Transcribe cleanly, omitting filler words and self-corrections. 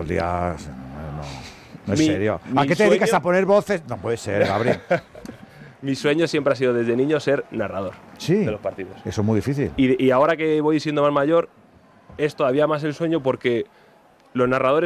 el día. No es serio. ¿A qué te dedicas a poner voces? No puede ser, Gabriel. Mi sueño siempre ha sido desde niño ser narrador de los partidos. Eso es muy difícil. Y ahora que voy siendo más mayor, es todavía más el sueño porque los narradores